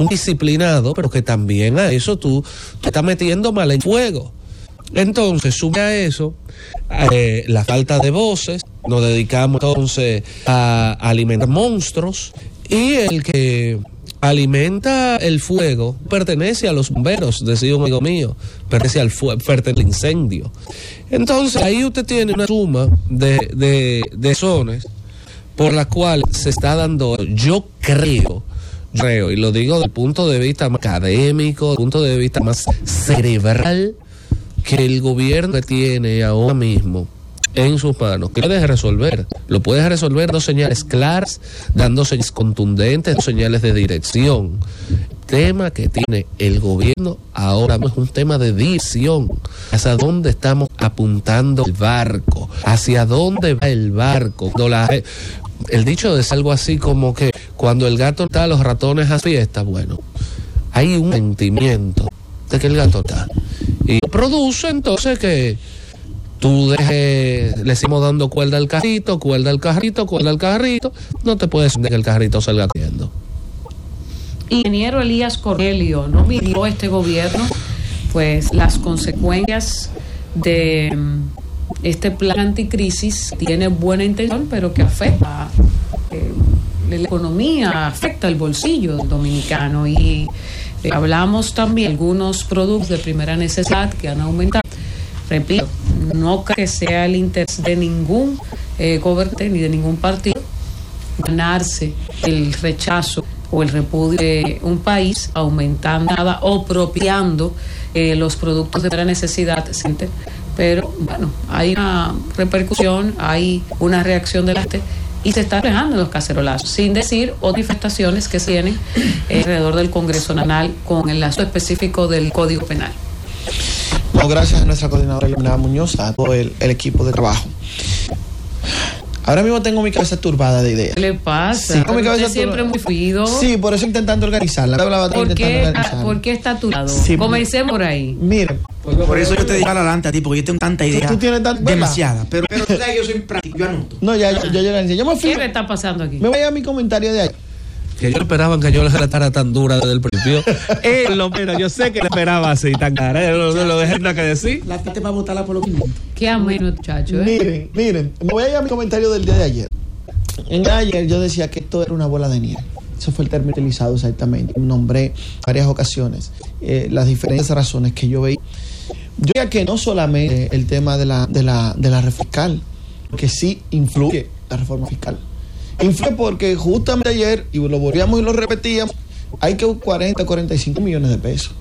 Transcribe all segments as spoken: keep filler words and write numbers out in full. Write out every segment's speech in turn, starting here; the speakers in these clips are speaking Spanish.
un disciplinado, pero que también a eso tú te estás metiendo mal en fuego. Entonces, sube a eso eh, la falta de voces, nos dedicamos entonces a, a alimentar monstruos, y el que alimenta el fuego pertenece a los bomberos, decía un amigo mío, pertenece al fuego, pertenece al incendio. Entonces, ahí usted tiene una suma de, de, de zonas por la cual se está dando, yo creo, creo, y lo digo desde el punto de vista más académico, desde el punto de vista más cerebral, que el gobierno que tiene ahora mismo en sus manos, que puede resolver, lo puede resolver dando señales claras, dando señales contundentes, dando señales de dirección. El tema que tiene el gobierno ahora es un tema de dirección, hacia dónde estamos apuntando el barco, hacia dónde va el barco. La, el dicho es algo así como que cuando el gato está, los ratones a fiesta. Bueno, hay un sentimiento de que el gato está, y produce entonces que tú dejes, le seguimos dando cuerda al carrito, cuerda al carrito, cuerda al carrito, no te puedes decir que el carrito salga corriendo. Ingeniero Elías Cornelio, ¿no midió este gobierno pues las consecuencias de este plan anticrisis? Tiene buena intención, pero que afecta eh, la economía, afecta el bolsillo del dominicano, y eh, hablamos también de algunos productos de primera necesidad que han aumentado. Repito, no creo que sea el interés de ningún eh, gobernante ni de ningún partido ganarse el rechazo o el repudio de un país aumentando nada o apropiando eh, los productos de primera necesidad. Pero bueno, hay una repercusión, hay una reacción de la gente y se está reflejando en los cacerolazos, sin decir otras manifestaciones que se tienen eh, alrededor del Congreso Nacional con el lazo específico del Código Penal. No, gracias a nuestra coordinadora Iluminada Muñoz, a todo el, el equipo de trabajo. Ahora mismo tengo mi cabeza turbada de ideas. ¿Qué le pasa? Sí, mi cabeza siempre muy fluido. Sí, por eso intentando organizarla. ¿Por qué, ¿Por qué está turbado? Sí, comencemos por ahí. Miren. Por, por eso yo te digo adelante a ti, porque yo tengo tanta idea. Tú tienes tan, demasiada. Pero, pero tú sabes que yo soy práctico, yo anoto. No, ya, ya, ya, ya, ya, yo me fui. ¿Qué le está pasando aquí? Me voy a mi comentario de ahí. Que ellos esperaban que yo les tratara tan dura desde el principio. Él lo menos, yo sé que le esperaba así tan cara. ¿Eh? Lo, lo dejé nada que decir. La gente va a votarla por los quinientos. Qué ameno, muchacho. ¿eh? Miren, miren, me voy a ir a mi comentario del día de ayer. En ayer yo decía que esto era una bola de nieve. Eso fue el término utilizado exactamente. Nombré varias ocasiones eh, las diferentes razones que yo veía. Yo diría que no solamente el tema de la, de la, de la reforma fiscal, que sí influye la reforma fiscal. Influye porque justamente ayer, y lo volvíamos y lo repetíamos, hay que cuarenta, cuarenta y cinco millones de pesos.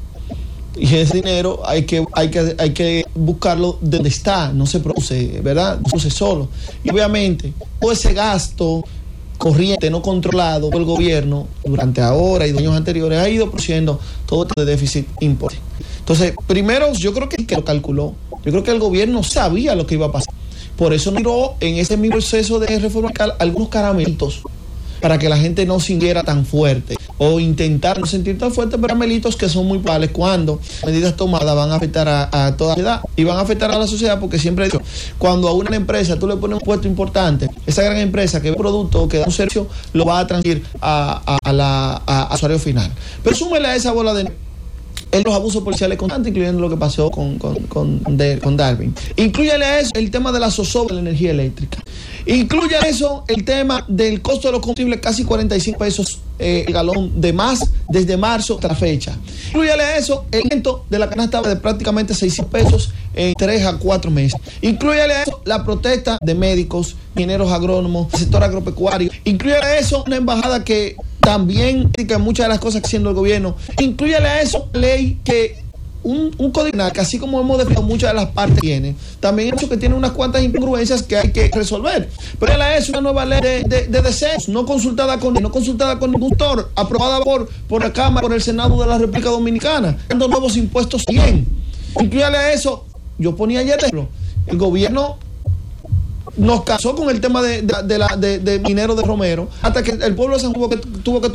Y ese dinero hay que, hay que, hay que buscarlo de donde está, no se produce, ¿verdad? No se produce solo. Y obviamente, todo ese gasto corriente no controlado por el gobierno durante ahora y años anteriores ha ido produciendo todo este déficit importante. Entonces, primero, yo creo que, que lo calculó. Yo creo que el gobierno sabía lo que iba a pasar. Por eso tiró en ese mismo proceso de reforma fiscal algunos caramelitos para que la gente no sintiera tan fuerte o intentar no sentir tan fuerte, pero caramelitos que son muy pales cuando medidas tomadas van a afectar a, a toda la sociedad y van a afectar a la sociedad, porque siempre he dicho, cuando a una empresa tú le pones un puesto importante, esa gran empresa que ve un producto o que da un servicio lo va a transmitir a, a, a la a, a usuario final. Pero súmele a esa bola de en los abusos policiales constantes, incluyendo lo que pasó con, con, con, de, con Darwin. Inclúyale a eso el tema de la zozobra de la energía eléctrica. Incluye a eso el tema del costo de los combustibles, casi cuarenta y cinco pesos eh, el galón de más desde marzo hasta la fecha. Inclúyale a eso el aumento de la canasta de prácticamente seiscientos pesos en tres a cuatro meses. Inclúyale a eso la protesta de médicos, ingenieros agrónomos, sector agropecuario. Inclúyale a eso una embajada que también critica muchas de las cosas que está haciendo el gobierno. Inclúyale a eso ley que un, un código penal que, así como hemos definido muchas de las partes tiene, también hecho que tiene unas cuantas incongruencias que hay que resolver. Pero a eso una nueva ley de, de, de deseos, no consultada con no consultada con ningún sector, aprobada por, por la Cámara, por el Senado de la República Dominicana, dando nuevos impuestos bien. Inclúyale a eso, yo ponía ayer ejemplo, el gobierno nos casó con el tema de, de, de, la, de, de minero de Romero, hasta que el pueblo de San Juan tuvo que